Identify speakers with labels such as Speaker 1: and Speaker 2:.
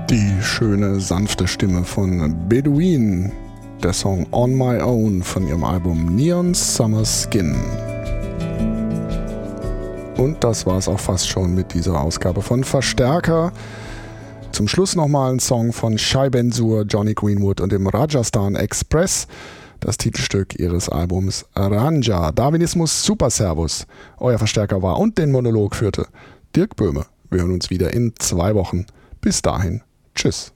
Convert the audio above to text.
Speaker 1: Die schöne, sanfte Stimme von Bedouin, der Song On My Own von ihrem Album Neon Summer Skin. Und das war es auch fast schon mit dieser Ausgabe von Verstärker. Zum Schluss nochmal ein Song von Shai Ben-Zur, Johnny Greenwood und dem Rajasthan Express, das Titelstück ihres Albums Ranja. Darwinismus Super Servus. Euer Verstärker war und den Monolog führte Dirk Böhme. Wir hören uns wieder in 2 Wochen. Bis dahin. Tschüss.